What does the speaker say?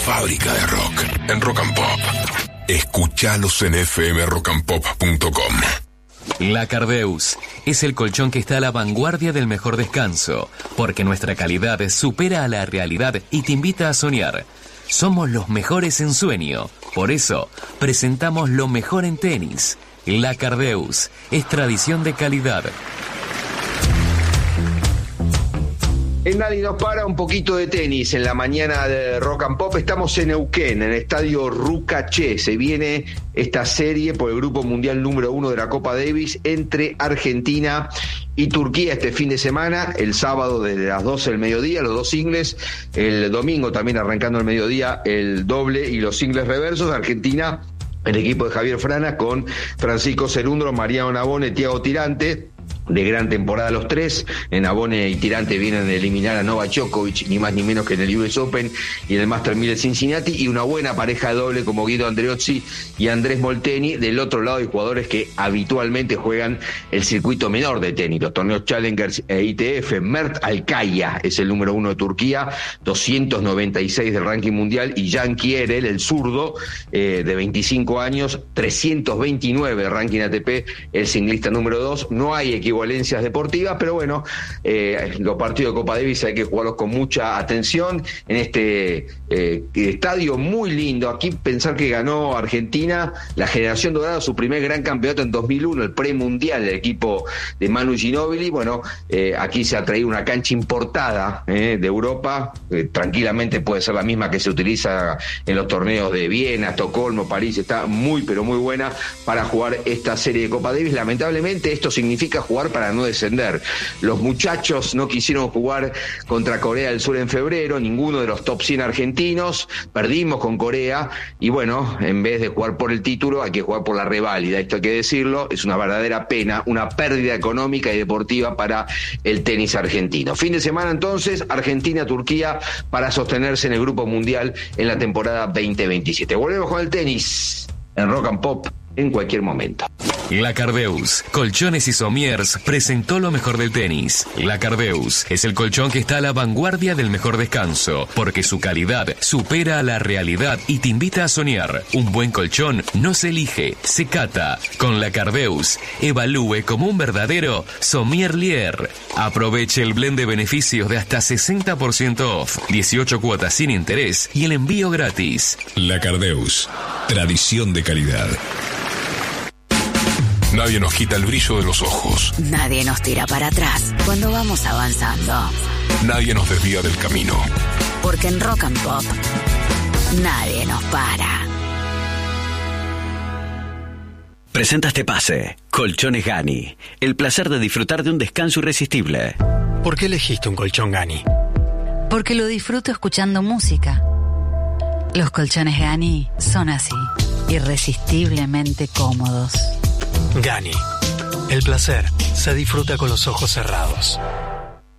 fábrica de rock en Rock and Pop. Escuchalos en fmrockandpop.com. La Cardeus es el colchón que está a la vanguardia del mejor descanso, porque nuestra calidad supera a la realidad y te invita a soñar. Somos los mejores en sueño, por eso presentamos lo mejor en tenis. La Cardeus es tradición de calidad. En Nadie nos para, un poquito de tenis en la mañana de Rock and Pop. Estamos en Neuquén, en el estadio Rucaché. Se viene esta serie por el Grupo Mundial número 1 de la Copa Davis entre Argentina y Turquía este fin de semana. El sábado desde las 12 del mediodía, los dos singles. El domingo también arrancando el mediodía, el doble y los singles reversos. Argentina, el equipo de Javier Frana con Francisco Cerundolo, Mariano Navone, Thiago Tirante. De gran temporada los tres. Navone y Tirante vienen de eliminar a Novak Djokovic, ni más ni menos que en el US Open y en el Master 1000 de Cincinnati, y una buena pareja de doble como Guido Andreozzi y Andrés Molteni. Del otro lado hay jugadores que habitualmente juegan el circuito menor de tenis, los torneos Challengers e ITF. Mert Alkaya es el número 1 de Turquía, 296 del ranking mundial, y Jan Kierel, el zurdo, de 25 años, 329 del ranking ATP, el singlista número 2. No hay equivalencias deportivas, pero bueno, los partidos de Copa Davis hay que jugarlos con mucha atención en este estadio muy lindo. Aquí pensar que ganó Argentina, la generación dorada, su primer gran campeonato en 2001, el premundial del equipo de Manu Ginóbili. Bueno, aquí se ha traído una cancha importada de Europa, tranquilamente puede ser la misma que se utiliza en los torneos de Viena, Estocolmo, París. Está muy pero muy buena para jugar esta serie de Copa Davis. Lamentablemente esto significa jugar para no descender. Los muchachos no quisieron jugar contra Corea del Sur en febrero, ninguno de los top 100 argentinos. Perdimos con Corea y bueno, en vez de jugar por el título hay que jugar por la reválida. Esto hay que decirlo, es una verdadera pena, una pérdida económica y deportiva para el tenis argentino. Fin de semana entonces, Argentina-Turquía para sostenerse en el Grupo Mundial en la temporada 2027. Volvemos con el tenis en Rock and Pop en cualquier momento. La Cardeus, Colchones y Somiers, presentó lo mejor del tenis. La Cardeus es el colchón que está a la vanguardia del mejor descanso, porque su calidad supera a la realidad y te invita a soñar. Un buen colchón no se elige, se cata. Con La Cardeus, evalúe como un verdadero sommelier. Aproveche el blend de beneficios de hasta 60% off, 18 cuotas sin interés y el envío gratis. La Cardeus, tradición de calidad. Nadie nos quita el brillo de los ojos. Nadie nos tira para atrás cuando vamos avanzando. Nadie nos desvía del camino. Porque en Rock and Pop nadie nos para. Presenta este pase. Colchones Gani. El placer de disfrutar de un descanso irresistible. ¿Por qué elegiste un colchón Gani? Porque lo disfruto escuchando música. Los colchones Gani son así, irresistiblemente cómodos. Gani. El placer se disfruta con los ojos cerrados.